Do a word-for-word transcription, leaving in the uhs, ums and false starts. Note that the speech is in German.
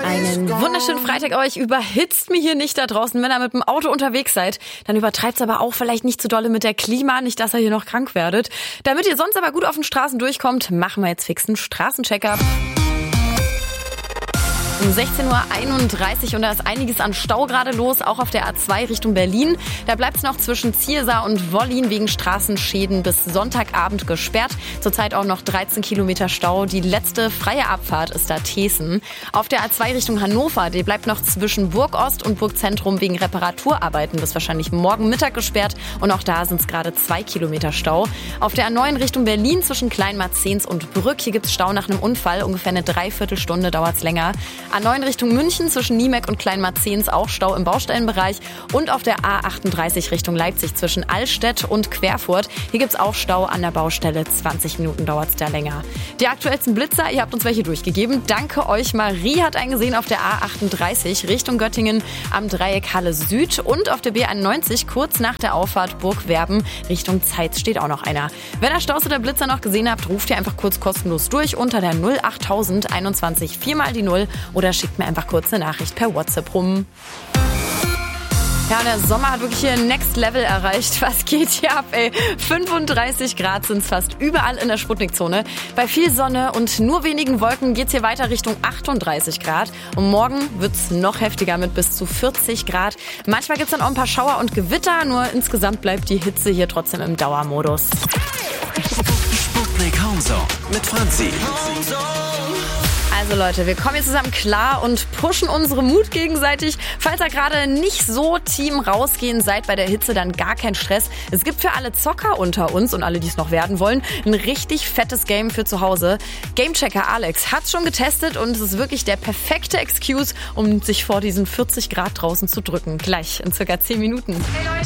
Einen wunderschönen Freitag euch. Überhitzt mir hier nicht da draußen. Wenn ihr mit dem Auto unterwegs seid, dann übertreibt's aber auch vielleicht nicht zu dolle mit der Klima. Nicht, dass ihr hier noch krank werdet. Damit ihr sonst aber gut auf den Straßen durchkommt, machen wir jetzt fix einen Straßencheck-up. Um sechzehn Uhr einunddreißig und da ist einiges an Stau gerade los, auch auf der A zwei Richtung Berlin. Da bleibt es noch zwischen Ziersar und Wollin wegen Straßenschäden bis Sonntagabend gesperrt. Zurzeit auch noch dreizehn Kilometer Stau. Die letzte freie Abfahrt ist da Thesen. Auf der A zwei Richtung Hannover, die bleibt noch zwischen Burgost und Burgzentrum wegen Reparaturarbeiten bis wahrscheinlich morgen Mittag gesperrt. Und auch da sind es gerade zwei Kilometer Stau. Auf der A neun Richtung Berlin zwischen Kleinmarzens und Brück, hier gibt es Stau nach einem Unfall. Ungefähr eine Dreiviertelstunde dauert es länger. A neun Richtung München zwischen Niemek und Kleinmarzens auch Stau im Baustellenbereich. Und auf der A achtunddreißig Richtung Leipzig zwischen Allstedt und Querfurt. Hier gibt's auch Stau an der Baustelle. zwanzig Minuten dauert's da länger. Die aktuellsten Blitzer, ihr habt uns welche durchgegeben. Danke euch. Marie hat einen gesehen auf der A achtunddreißig Richtung Göttingen am Dreieck Halle Süd. Und auf der B einundneunzig kurz nach der Auffahrt Burgwerben Richtung Zeitz steht auch noch einer. Wenn ihr Staus oder Blitzer noch gesehen habt, ruft ihr einfach kurz kostenlos durch unter der null achttausend einundzwanzig viermal die null oder schickt mir einfach kurz eine Nachricht per WhatsApp rum. Ja, der Sommer hat wirklich hier Next Level erreicht. Was geht hier ab, ey? fünfunddreißig Grad sind es fast überall in der Sputnikzone. Bei viel Sonne und nur wenigen Wolken geht's hier weiter Richtung achtunddreißig Grad. Und morgen wird's noch heftiger mit bis zu vierzig Grad. Manchmal gibt's dann auch ein paar Schauer und Gewitter, nur insgesamt bleibt die Hitze hier trotzdem im Dauermodus. Sputnik Homezone mit Franzi. Also Leute, wir kommen jetzt zusammen klar und pushen unsere Mut gegenseitig. Falls ihr gerade nicht so Team rausgehen seid bei der Hitze, dann gar kein Stress. Es gibt für alle Zocker unter uns und alle, die es noch werden wollen, ein richtig fettes Game für zu Hause. Gamechecker Alex hat's schon getestet und es ist wirklich der perfekte Excuse, um sich vor diesen vierzig Grad draußen zu drücken. Gleich in circa zehn Minuten. Hey Leute,